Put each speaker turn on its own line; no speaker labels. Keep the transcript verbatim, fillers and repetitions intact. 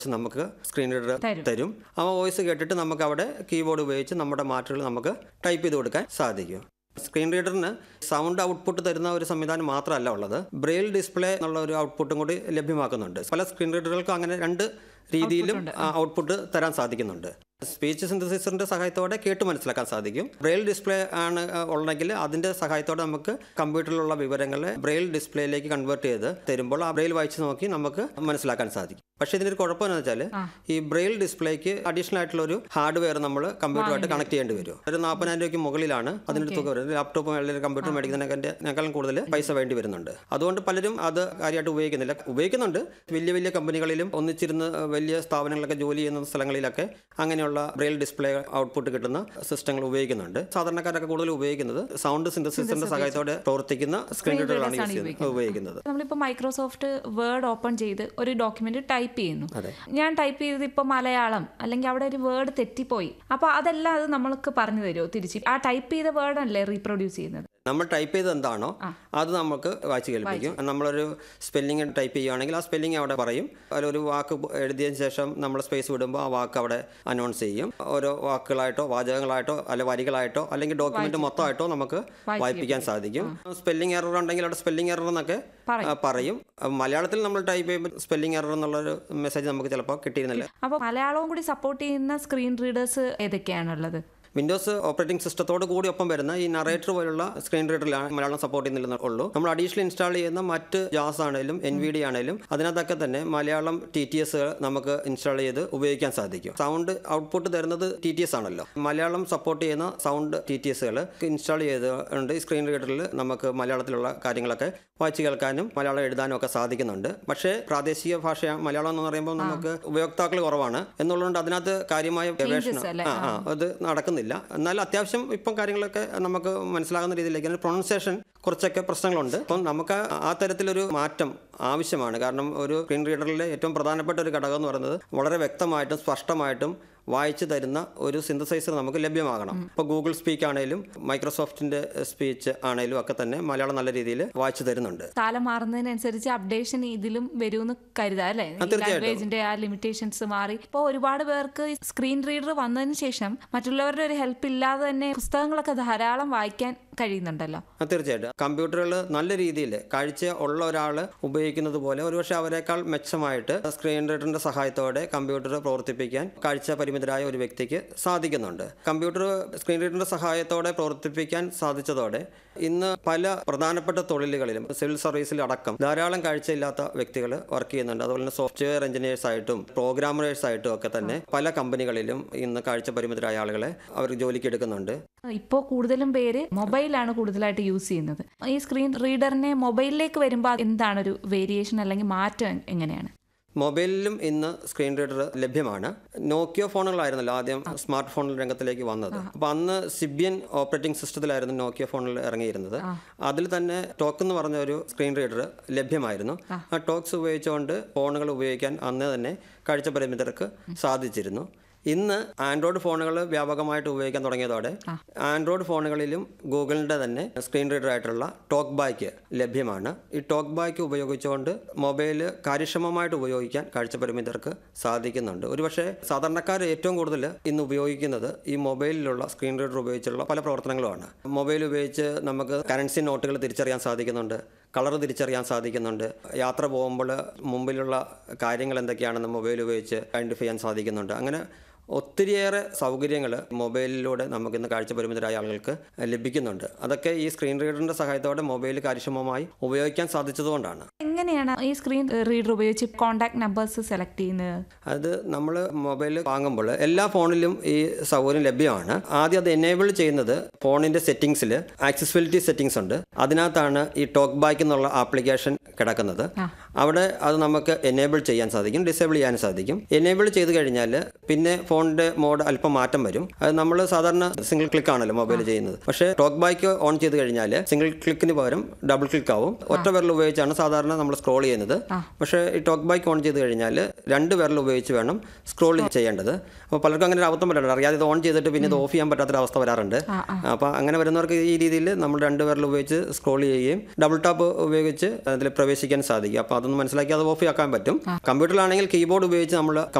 നമുക്ക് screen reader തരും. ആ വോയിസ് കേട്ടിട്ട് നമുക്ക് അവിടെ കീബോർഡ് ഉപയോഗിച്ച് നമ്മുടെ മാറ്ററുകൾ നമുക്ക് ടൈപ്പ് ചെയ്ത് കൊടുക്കാൻ സാധിക്കും. സ്ക്രീൻ റീഡറിന് സൗണ്ട് ഔട്ട്പുട്ട് തരുന്ന ഒരു സംവിധാനം മാത്രമല്ല ഉള്ളത്, ബ്രെയിൽ ഡിസ്പ്ലേ എന്നുള്ള ഒരു ഔട്ട്പുട്ടും കൂടി ലഭ്യമാക്കുന്നുണ്ട്. പല സ്ക്രീൻ റീഡറുകൾക്കും അങ്ങനെ രണ്ട് രീതിയിലും ഔട്ട്പുട്ട് തരാൻ സാധിക്കുന്നുണ്ട്. സ്പീച്ച് സിന്തസിസറിന്റെ സഹായത്തോടെ കേട്ട് മനസ്സിലാക്കാൻ സാധിക്കും. ബ്രെയിൽ ഡിസ്പ്ലേ ആണ് ഉള്ളതെങ്കിൽ അതിന്റെ സഹായത്തോടെ നമുക്ക് കമ്പ്യൂട്ടറിലുള്ള വിവരങ്ങളെ ബ്രെയിൽ ഡിസ്പ്ലേയിലേക്ക് കൺവേർട്ട് ചെയ്ത് തരുമ്പോൾ ആ ബ്രെയിൽ വായിച്ച് നോക്കി നമുക്ക് മനസ്സിലാക്കാൻ സാധിക്കും. പക്ഷേ ഇതിനൊരു കുഴപ്പമെന്ന് വെച്ചാൽ ഈ ബ്രെയിൽ ഡിസ്പ്ലേക്ക് അഡീഷണൽ ആയിട്ടുള്ള ഒരു ഹാർഡ്വെയർ നമ്മൾ കമ്പ്യൂട്ടറുമായിട്ട് കണക്ട് ചെയ്യേണ്ടി വരും. ഒരു നാൽപ്പതിനായിരം രൂപയ്ക്ക് മുകളിലാണ് അതിന്റെ തുക വരുന്നത്. ലാപ്ടോപ്പും അല്ലെങ്കിൽ കമ്പ്യൂട്ടർ മേടിക്കുന്നതിനേക്കാളും കൂടുതൽ പൈസ വേണ്ടി വരുന്നുണ്ട്. അതുകൊണ്ട് പലരും അത് കാര്യമായിട്ട് ഉപയോഗിക്കുന്നില്ല. ഉപയോഗിക്കുന്നുണ്ട് വലിയ വലിയ കമ്പനികളിലും ഒന്നിച്ചിരുന്ന് വലിയ സ്ഥാപനങ്ങളൊക്കെ ജോലി ചെയ്യുന്ന സ്ഥലങ്ങളിലൊക്കെ അങ്ങനെയുള്ള ബ്രെയിൽ ഡിസ്പ്ലേ ഔട്ട്പുട്ട് കിട്ടുന്ന സിസ്റ്റങ്ങൾ ഉപയോഗിക്കുന്നുണ്ട്. സാധാരണക്കാരൊക്കെ കൂടുതൽ ഉപയോഗിക്കുന്നത് സൗണ്ട് സിന്തസിസറിന്റെ സഹായത്തോടെ പ്രവർത്തിക്കുന്ന സ്ക്രീൻ റീഡറുകളാണ് ഉപയോഗിക്കുന്നത്.
നമ്മളിപ്പോൾ മൈക്രോസോഫ്റ്റ് വേർഡ് ഓപ്പൺ ചെയ്ത് ഒരു ഡോക്യുമെന്റ് ടൈപ്പ് ചെയ്യുന്നു. ഞാൻ ടൈപ്പ് ചെയ്തത് ഇപ്പോൾ മലയാളം, അല്ലെങ്കിൽ അവിടെ ഒരു വേർഡ് തെറ്റിപ്പോയി. അപ്പോൾ അതെല്ലാം അത് നമ്മൾക്ക് പറഞ്ഞു തരുമോ തിരിച്ച്? ആ ടൈപ്പ് ചെയ്ത വേർഡല്ലേ റീപ്രൊഡ്യൂസ് ചെയ്യുന്നത്?
നമ്മൾ ടൈപ്പ് ചെയ്ത് എന്താണോ അത് നമുക്ക് വായിച്ച് കേൾപ്പിക്കും. നമ്മളൊരു സ്പെല്ലിംഗ് ടൈപ്പ് ചെയ്യുകയാണെങ്കിൽ ആ സ്പെല്ലിംഗ് അവിടെ പറയും. അതിലൊരു വാക്ക് എഴുതിയതിന് ശേഷം നമ്മൾ സ്പേസ് വിടുമ്പോൾ ആ വാക്ക് അവിടെ അനൗൺസ് ചെയ്യും. ഓരോ വാക്കുകളായിട്ടോ വാചകങ്ങളായിട്ടോ അല്ലെ വരികളായിട്ടോ അല്ലെങ്കിൽ ഡോക്യുമെന്റ് മൊത്തമായിട്ടോ നമുക്ക് വായിപ്പിക്കാൻ സാധിക്കും. സ്പെല്ലിംഗ് എറർ ഉണ്ടെങ്കിൽ അവിടെ സ്പെല്ലിംഗ് എറർ എന്നൊക്കെ പറയും. മലയാളത്തിൽ നമ്മൾ ടൈപ്പ് ചെയ്യുമ്പോൾ സ്പെല്ലിംഗ് എറർ എന്നുള്ളൊരു മെസ്സേജ് നമുക്ക് ചിലപ്പോൾ കിട്ടിയിരുന്നില്ല.
അപ്പോൾ മലയാളവും കൂടി സപ്പോർട്ട് ചെയ്യുന്ന സ്ക്രീൻ റീഡേഴ്സ് ഏതൊക്കെയാണുള്ളത്?
വിൻഡോസ് ഓപ്പറേറ്റിംഗ് സിസ്റ്റത്തോട് കൂടി ഒപ്പം വരുന്ന ഈ നറേറ്റർ പോലുള്ള സ്ക്രീൻ റീഡറിലാണ് മലയാളം സപ്പോർട്ട് ചെയ്യുന്നില്ലെന്നേ ഉള്ളൂ. നമ്മൾ അഡീഷണൽ ഇൻസ്റ്റാൾ ചെയ്യുന്ന മറ്റ് ജാസ് ആണെങ്കിലും എൻ വി ഡി ആണെങ്കിലും അതിനകത്തൊക്കെ തന്നെ മലയാളം ടി ടി എസ് നമുക്ക് ഇൻസ്റ്റാൾ ചെയ്ത് ഉപയോഗിക്കാൻ സാധിക്കും. സൗണ്ട് ഔട്ട്പുട്ട് തരുന്നത് ടി ടി എസ് ആണല്ലോ. മലയാളം സപ്പോർട്ട് ചെയ്യുന്ന സൗണ്ട് ടി ടി എസുകൾ ഇൻസ്റ്റാൾ ചെയ്തുകൊണ്ട് ഈ സ്ക്രീൻ റീഡറിൽ നമുക്ക് മലയാളത്തിലുള്ള കാര്യങ്ങളൊക്കെ വായിച്ച് കേൾക്കാനും മലയാളം എഴുതാനും ഒക്കെ സാധിക്കുന്നുണ്ട്. പക്ഷേ പ്രാദേശിക ഭാഷ മലയാളം എന്ന് പറയുമ്പോൾ നമുക്ക് ഉപയോക്താക്കൾ കുറവാണ് എന്നുള്ളതുകൊണ്ട് അതിനകത്ത് കാര്യമായ ഗവേഷണം ആ ആ അത് നടക്കുന്നില്ല. എന്നാൽ അത്യാവശ്യം ഇപ്പം കാര്യങ്ങളൊക്കെ നമുക്ക് മനസ്സിലാകുന്ന രീതിയിലേക്ക് പ്രൊണൗൺസിയേഷൻ കുറച്ചൊക്കെ പ്രശ്നങ്ങളുണ്ട്. അപ്പം നമുക്ക് ആ തരത്തിലൊരു മാറ്റം ആവശ്യമാണ്. കാരണം ഒരു സ്ക്രീൻ റീഡറിലെ ഏറ്റവും പ്രധാനപ്പെട്ട ഒരു ഘടകം എന്ന് പറയുന്നത് വളരെ വ്യക്തമായിട്ടും സ്പഷ്ടമായിട്ടും വായിച്ചു തരുന്ന ഒരു സിന്തസൈസർ നമുക്ക് ലഭ്യമാകണം. ഇപ്പോൾ ഗൂഗിൾ സ്പീക്ക് ആണെങ്കിലും മൈക്രോസോഫ്റ്റിന്റെ സ്പീച്ച് ആണെങ്കിലും ഒക്കെ തന്നെ മലയാളം നല്ല രീതിയിൽ വായിച്ചു തരുന്നുണ്ട്.
കാലം മാറുന്നതിനനുസരിച്ച് അപ്ഡേഷൻ ഇതിലും വരുമെന്ന് കരുതാം അല്ലേ? ലാംഗ്വേജിന്റെ ആ ലിമിറ്റേഷൻസ് മാറി ഇപ്പോൾ ഒരുപാട് പേർക്ക് സ്ക്രീൻ റീഡർ വന്നതിന് ശേഷം മറ്റുള്ളവരുടെ ഒരു ഹെൽപ്പ് ഇല്ലാതെ തന്നെ പുസ്തകങ്ങളൊക്കെ ധാരാളം വായിക്കാൻ കഴിയുന്നുണ്ടല്ലോ.
തീർച്ചയായിട്ടും കമ്പ്യൂട്ടറുകൾ നല്ല രീതിയിൽ കാഴ്ച ഉള്ള ഒരാൾ ഉപയോഗിക്കുന്നത് പോലെ ഒരുപക്ഷെ അവരെക്കാൾ മെച്ചമായിട്ട് സ്ക്രീൻ റീഡറിന്റെ സഹായത്തോടെ കമ്പ്യൂട്ടർ പ്രവർത്തിപ്പിക്കാൻ കാഴ്ച പരിമിതരായ ഒരു വ്യക്തിക്ക് സാധിക്കുന്നുണ്ട്. കമ്പ്യൂട്ടർ സ്ക്രീൻ റീഡറിന്റെ സഹായത്തോടെ പ്രവർത്തിപ്പിക്കാൻ സാധിച്ചതോടെ ഇന്ന് പല പ്രധാനപ്പെട്ട തൊഴിലുകളിലും സിവിൽ സർവീസിൽ അടക്കം ധാരാളം കാഴ്ചയില്ലാത്ത വ്യക്തികൾ വർക്ക് ചെയ്യുന്നുണ്ട്. അതുപോലെ തന്നെ സോഫ്റ്റ്വെയർ എഞ്ചിനീയേഴ്സ് ആയിട്ടും പ്രോഗ്രാമേഴ്സ് ആയിട്ടും ഒക്കെ തന്നെ പല കമ്പനികളിലും ഇന്ന് കാഴ്ച പരിമിതരായ ആളുകളെ അവർ ജോലിക്ക് എടുക്കുന്നുണ്ട്.
ഇപ്പോൾ കൂടുതലും പേര് മൊബൈലാണ് കൂടുതലായിട്ട് യൂസ് ചെയ്യുന്നത്. ഈ സ്ക്രീൻ റീഡറിനെ മൊബൈലിലേക്ക് വരുമ്പോൾ എന്താണൊരു വേരിയേഷൻ അല്ലെങ്കിൽ മാറ്റം എങ്ങനെയാണ്?
മൊബൈലിലും ഇന്ന് സ്ക്രീൻ റീഡർ ലഭ്യമാണ്. നോക്കിയോ ഫോണുകളായിരുന്നല്ലോ ആദ്യം സ്മാർട്ട് ഫോൺ രംഗത്തിലേക്ക് വന്നത്. അപ്പോൾ അന്ന് സിബിയൻ ഓപ്പറേറ്റിംഗ് സിസ്റ്റത്തിലായിരുന്നു നോക്കിയോ ഫോണിൽ ഇറങ്ങിയിരുന്നത്. അതിൽ തന്നെ ടോക്ക് എന്ന് പറഞ്ഞ ഒരു സ്ക്രീൻ റീഡർ ലഭ്യമായിരുന്നു. ആ ടോക്സ് ഉപയോഗിച്ചുകൊണ്ട് ഫോണുകൾ ഉപയോഗിക്കാൻ അന്ന് തന്നെ കാഴ്ച പരിമിതർക്ക് സാധിച്ചിരുന്നു. ഇന്ന് ആൻഡ്രോയിഡ് ഫോണുകൾ വ്യാപകമായിട്ട് ഉപയോഗിക്കാൻ തുടങ്ങിയതോടെ ആൻഡ്രോയിഡ് ഫോണുകളിലും ഗൂഗിളിൻ്റെ തന്നെ സ്ക്രീൻ റീഡർ ആയിട്ടുള്ള ടോക്ക് ബാക്ക് ലഭ്യമാണ്. ഈ ടോക്ക് ബാക്ക് ഉപയോഗിച്ചുകൊണ്ട് മൊബൈൽ കാര്യക്ഷമമായിട്ട് ഉപയോഗിക്കാൻ കാഴ്ചപരിമിതർക്ക് സാധിക്കുന്നുണ്ട്. ഒരുപക്ഷെ സാധാരണക്കാർ ഏറ്റവും കൂടുതൽ ഇന്ന് ഉപയോഗിക്കുന്നത് ഈ മൊബൈലിലുള്ള സ്ക്രീൻ റീഡർ ഉപയോഗിച്ചുള്ള പല പ്രവർത്തനങ്ങളുമാണ്. മൊബൈൽ ഉപയോഗിച്ച് നമുക്ക് കറൻസി നോട്ടുകൾ തിരിച്ചറിയാൻ സാധിക്കുന്നുണ്ട്, കളർ തിരിച്ചറിയാൻ സാധിക്കുന്നുണ്ട്, യാത്ര പോകുമ്പോൾ മുമ്പിലുള്ള കാര്യങ്ങൾ എന്തൊക്കെയാണെന്ന് മൊബൈൽ ഉപയോഗിച്ച് ഐഡൻറ്റിഫൈ ചെയ്യാൻ സാധിക്കുന്നുണ്ട്. അങ്ങനെ ഒത്തിരിയേറെ സൗകര്യങ്ങൾ മൊബൈലിലൂടെ നമുക്കിന്ന് കാഴ്ച പരിമിതരായ ആളുകൾക്ക് ലഭിക്കുന്നുണ്ട്. അതൊക്കെ ഈ സ്ക്രീൻ റീഡറിന്റെ സഹായത്തോടെ മൊബൈൽ കാര്യക്ഷമമായി ഉപയോഗിക്കാൻ സാധിച്ചതുകൊണ്ടാണ്.
എങ്ങനെയാണ് ഈ സ്ക്രീൻ റീഡർ ഉപയോഗിച്ച് കോൺടാക്ട് നമ്പേഴ്സ് സെലക്ട് ചെയ്യുന്നത്?
അത് നമ്മൾ മൊബൈൽ വാങ്ങുമ്പോൾ എല്ലാ ഫോണിലും ഈ സൗകര്യം ലഭ്യമാണ്. ആദ്യം അത് എനേബിൾ ചെയ്യുന്നത് ഫോണിന്റെ സെറ്റിംഗ്സിൽ ആക്സസിബിലിറ്റി സെറ്റിംഗ്സ് ഉണ്ട്. അതിനകത്താണ് ഈ ടോക്ക് ബാക്ക് എന്നുള്ള ആപ്ലിക്കേഷൻ കിടക്കുന്നത്. അവിടെ അത് നമുക്ക് എനേബിൾ ചെയ്യാൻ സാധിക്കും, ഡിസേബിൾ ചെയ്യാൻ സാധിക്കും. എനേബിൾ ചെയ്ത് കഴിഞ്ഞാൽ പിന്നെ ഫോണിന്റെ മോഡ് അല്പം മാറ്റം വരും. അത് നമ്മൾ സാധാരണ സിംഗിൾ ക്ലിക്ക് ആണല്ലോ മൊബൈൽ ചെയ്യുന്നത്. പക്ഷേ ടോക്ക് ബാക്ക് ഓൺ ചെയ്ത് കഴിഞ്ഞാൽ സിംഗിൾ ക്ലിക്കിന് പകരം ഡബിൾ ക്ലിക്ക് ആവും. ഒറ്റ വിരൽ ഉപയോഗിച്ചാണ് സാധാരണ നമ്മൾ സ്ക്രോൾ ചെയ്യുന്നത്. പക്ഷേ ഈ ടോക്ക് ബാക്ക് ഓൺ ചെയ്ത് കഴിഞ്ഞാൽ രണ്ട് വിരൽ ഉപയോഗിച്ച് വേണം സ്ക്രോൾ ചെയ്യേണ്ടത്. അപ്പോൾ പലർക്കും അങ്ങനെ ഒരു അബദ്ധം പറ്റാറുണ്ട്. അറിയാതെ ഇത് ഓൺ ചെയ്തിട്ട് പിന്നെ ഇത് ഓഫ് ചെയ്യാൻ പറ്റാത്തൊരവസ്ഥ വരാറുണ്ട്. അപ്പോൾ അങ്ങനെ വരുന്നവർക്ക് ഈ രീതിയിൽ നമ്മൾ രണ്ട് വിരൽ ഉപയോഗിച്ച് സ്ക്രോൾ ചെയ്യുകയും ഡബിൾ ടാപ്പ് ഉപയോഗിച്ച് അതിൽ പ്രവേശിക്കുകയും പ്രവേശിക്കാൻ സാധിക്കും. അപ്പോൾ അതൊന്ന് മനസ്സിലാക്കി അത് ഓഫ് ആക്കാൻ പറ്റും. കമ്പ്യൂട്ടറിലാണെങ്കിൽ കീബോർഡ് ഉപയോഗിച്ച് നമ്മൾ